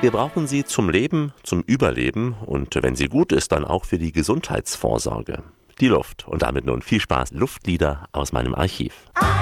Wir brauchen sie zum Leben, zum Überleben und wenn sie gut ist, dann auch für die Gesundheitsvorsorge. Die Luft. Und damit nun viel Spaß. Luftlieder aus meinem Archiv.